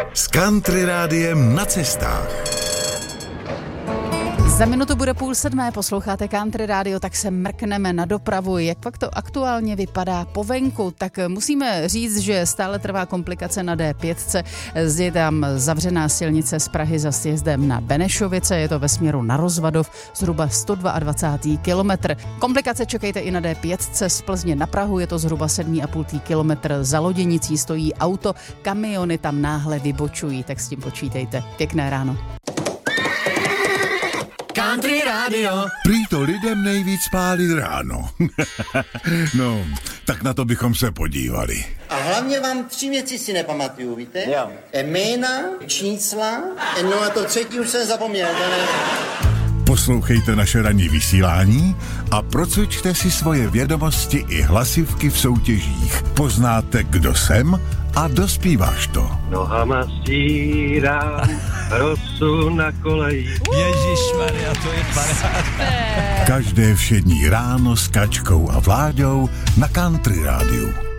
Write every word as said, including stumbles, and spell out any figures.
S Country Rádiem na cestách. Za minutu bude půl sedmé, posloucháte Country Radio, tak se mrkneme na dopravu. Jak pak to aktuálně vypadá po venku, tak musíme říct, že stále trvá komplikace na D pět. Je tam zavřená silnice z Prahy za sjezdem na Benešovice, je to ve směru na Rozvadov, zhruba sto dvacet dva kilometr. Komplikace čekejte i na D pět z Plzně na Prahu, je to zhruba sedm a půl kilometr. Za Loděnicí stojí auto, kamiony tam náhle vybočují, tak s tím počítejte. Pěkné ráno. Country Radio. Prý to lidem nejvíc pálí ráno. No, tak na to bychom se podívali. A hlavně vám tři věci si nepamatuju, víte? Jo. Jména, čísla, no a to třetí už jsem zapomněl, to ne? Poslouchejte naše ranní vysílání a procvičte si svoje vědomosti i hlasivky v soutěžích. Poznáte, kdo jsem a dospíváš to. Nohama stírám rosu na koleji. Ježišmarja, to je paráda. Každé všední ráno s Kačkou a Vláďou na Country Rádiu.